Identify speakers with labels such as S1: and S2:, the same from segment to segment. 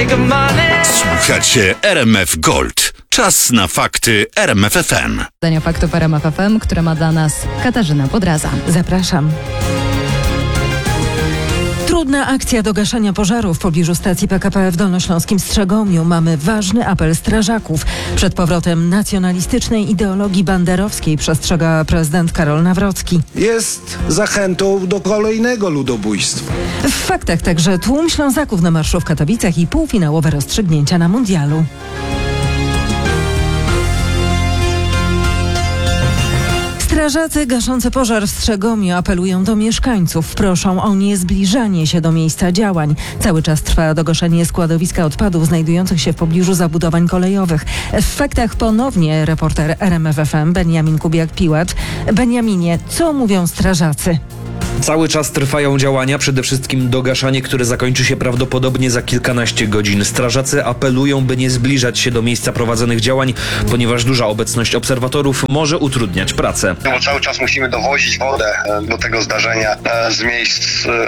S1: Słuchacie RMF Gold. Czas na fakty RMF FM.
S2: Zdania faktów RMF FM, które ma dla nas Katarzyna Podraza.
S3: Zapraszam. Trudna akcja do gaszenia pożaru w pobliżu stacji PKP w Dolnośląskim Strzegomiu. Mamy ważny apel strażaków. Przed powrotem nacjonalistycznej ideologii banderowskiej przestrzega prezydent Karol Nawrocki.
S4: Jest zachętą do kolejnego ludobójstwa.
S3: W faktach także tłum Ślązaków na marszu w Katowicach i półfinałowe rozstrzygnięcia na mundialu. Strażacy gaszący pożar w Strzegomiu apelują do mieszkańców. Proszą o niezbliżanie się do miejsca działań. Cały czas trwa dogaszenie składowiska odpadów znajdujących się w pobliżu zabudowań kolejowych. W faktach ponownie reporter RMF FM Beniamin Kubiak-Piłacz. Beniaminie, co mówią strażacy?
S5: Cały czas trwają działania, przede wszystkim dogaszanie, które zakończy się prawdopodobnie za kilkanaście godzin. Strażacy apelują, by nie zbliżać się do miejsca prowadzonych działań, ponieważ duża obecność obserwatorów może utrudniać pracę.
S6: Bo cały czas musimy dowozić wodę do tego zdarzenia z miejsc,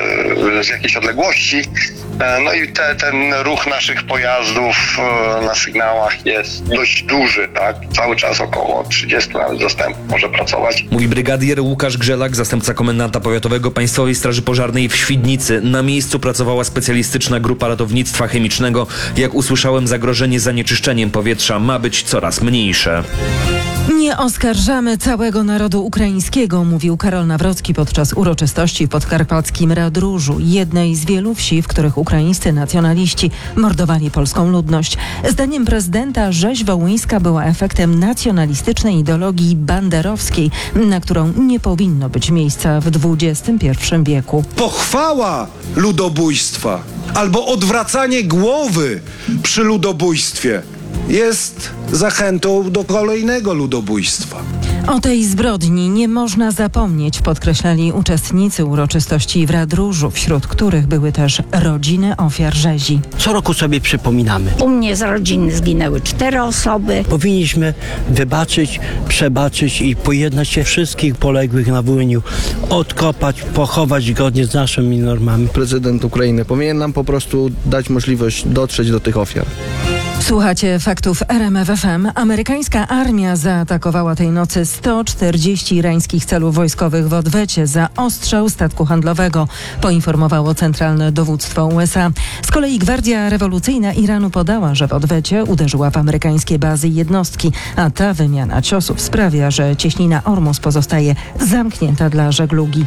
S6: z jakiejś odległości. No i ten ruch naszych pojazdów na sygnałach jest dość duży, tak? Cały czas około 30 nawet zastępów może pracować.
S5: Mówi brygadier Łukasz Grzelak, zastępca komendanta powiatowego Państwowej Straży Pożarnej w Świdnicy. Na miejscu pracowała specjalistyczna grupa ratownictwa chemicznego. Jak usłyszałem, zagrożenie zanieczyszczeniem powietrza ma być coraz mniejsze.
S3: Nie oskarżamy całego narodu ukraińskiego, mówił Karol Nawrocki podczas uroczystości w podkarpackim Radróżu, jednej z wielu wsi, w których ukraińscy nacjonaliści mordowali polską ludność. Zdaniem prezydenta rzeź wołyńska była efektem nacjonalistycznej ideologii banderowskiej, na którą nie powinno być miejsca w XXI wieku.
S4: Pochwała ludobójstwa albo odwracanie głowy przy ludobójstwie jest zachętą do kolejnego ludobójstwa.
S3: O tej zbrodni nie można zapomnieć, podkreślali uczestnicy uroczystości w Radróżu, wśród których były też rodziny ofiar rzezi.
S7: Co roku sobie przypominamy.
S8: U mnie z rodziny zginęły 4 osoby.
S7: Powinniśmy wybaczyć, przebaczyć i pojednać się wszystkich poległych na Wołyniu. Odkopać, pochować zgodnie z naszymi normami.
S9: Prezydent Ukrainy powinien nam po prostu dać możliwość dotrzeć do tych ofiar.
S3: Słuchacie faktów RMF FM. Amerykańska armia zaatakowała tej nocy 140 irańskich celów wojskowych w Odwecie za ostrzał statku handlowego, poinformowało Centralne Dowództwo USA. Z kolei Gwardia Rewolucyjna Iranu podała, że w Odwecie uderzyła w amerykańskie bazy i jednostki, a ta wymiana ciosów sprawia, że cieśnina Ormus pozostaje zamknięta dla żeglugi.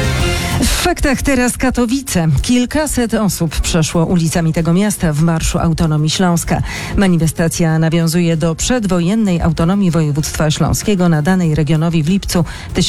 S3: W faktach teraz Katowice. Kilkaset osób przeszło ulicami tego miasta w Marszu Autonomii Śląska. Manifestacja nawiązuje do przedwojennej autonomii województwa śląskiego nadanej regionowi w lipcu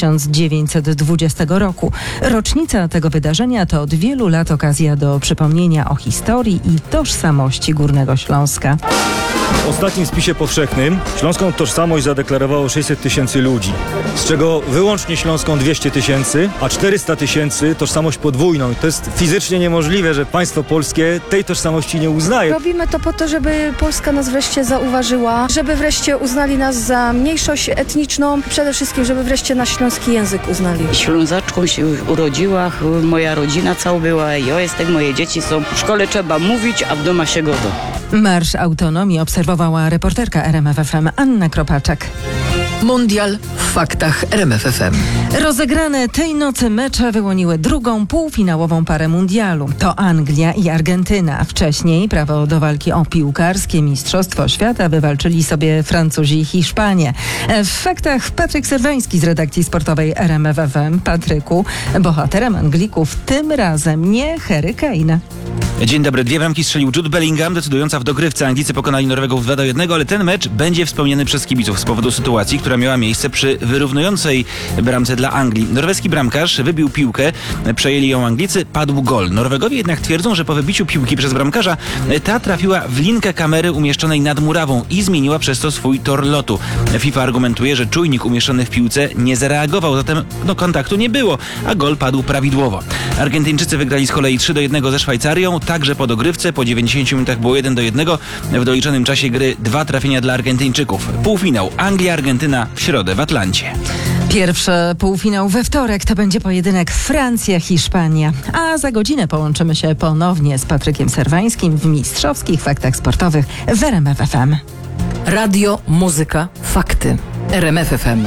S3: 1920 roku. Rocznica tego wydarzenia to od wielu lat okazja do przypomnienia o historii i tożsamości Górnego Śląska.
S10: W ostatnim spisie powszechnym śląską tożsamość zadeklarowało 600 tysięcy ludzi, z czego wyłącznie śląską 200 tysięcy, a 400 tysięcy tożsamość podwójną. To jest fizycznie niemożliwe, że państwo polskie tej tożsamości nie uznaje.
S11: Robimy to po to, żeby Polska nas wreszcie zauważyła, żeby wreszcie uznali nas za mniejszość etniczną, przede wszystkim, żeby wreszcie nasz śląski język uznali.
S12: Ślązaczką się urodziła, moja rodzina cała była, ja jestem, moje dzieci są. W szkole trzeba mówić, a w domu się godo.
S3: Marsz Autonomii obserwowała reporterka RMF FM Anna Kropaczek.
S13: Mundial w faktach RMF FM.
S3: Rozegrane tej nocy mecze wyłoniły drugą półfinałową parę mundialu. To Anglia i Argentyna. Wcześniej prawo do walki o piłkarskie Mistrzostwo Świata wywalczyli sobie Francuzi i Hiszpanie. W faktach Patryk Serwański z redakcji sportowej RMF FM. Patryku, bohaterem Anglików tym razem nie Harry Kane.
S14: Dzień dobry. 2 bramki strzelił Jude Bellingham, decydująca w dogrywce. Anglicy pokonali Norwegów 2-1, ale ten mecz będzie wspomniany przez kibiców z powodu sytuacji, która miała miejsce przy wyrównującej bramce dla Anglii. Norweski bramkarz wybił piłkę, przejęli ją Anglicy, padł gol. Norwegowie jednak twierdzą, że po wybiciu piłki przez bramkarza ta trafiła w linkę kamery umieszczonej nad murawą i zmieniła przez to swój tor lotu. FIFA argumentuje, że czujnik umieszczony w piłce nie zareagował, zatem kontaktu nie było, a gol padł prawidłowo. Argentyńczycy wygrali z kolei 3-1 ze Szwajcarią, także po dogrywce, po 90 minutach było 1-1. W doliczonym czasie gry 2 trafienia dla Argentyńczyków. Półfinał Anglia-Argentyna w środę w Atlancie.
S3: Pierwszy półfinał we wtorek to będzie pojedynek Francja-Hiszpania. A za godzinę połączymy się ponownie z Patrykiem Serwańskim w mistrzowskich faktach sportowych w RMF FM.
S13: Radio, muzyka, fakty. RMF FM.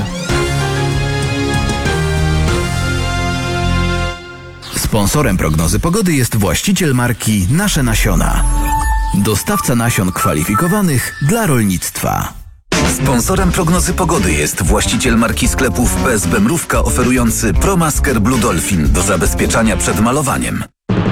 S15: Sponsorem prognozy pogody jest właściciel marki Nasze Nasiona. Dostawca nasion kwalifikowanych dla rolnictwa.
S1: Sponsorem prognozy pogody jest właściciel marki sklepów PSB Mrówka oferujący ProMasker Blue Dolphin do zabezpieczania przed malowaniem.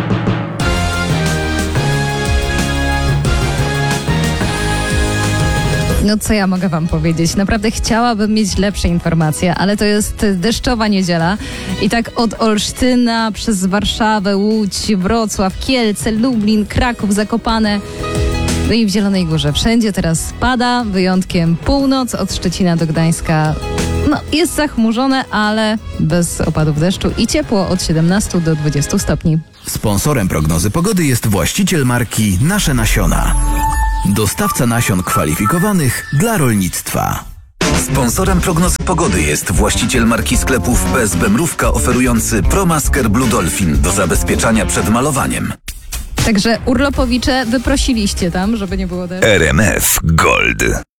S2: No co ja mogę wam powiedzieć? Naprawdę chciałabym mieć lepsze informacje, ale to jest deszczowa niedziela i tak od Olsztyna przez Warszawę, Łódź, Wrocław, Kielce, Lublin, Kraków, Zakopane, no i w Zielonej Górze. Wszędzie teraz pada, wyjątkiem północ, od Szczecina do Gdańska. No, jest zachmurzone, ale bez opadów deszczu i ciepło od 17 do 20 stopni.
S15: Sponsorem prognozy pogody jest właściciel marki Nasze Nasiona. Dostawca nasion kwalifikowanych dla rolnictwa.
S1: Sponsorem prognozy pogody jest właściciel marki sklepów PSB Mrówka oferujący ProMasker Blue Dolphin do zabezpieczania przed malowaniem.
S2: Także urlopowicze wyprosiliście tam, żeby nie było deszczu.
S1: RMF Gold.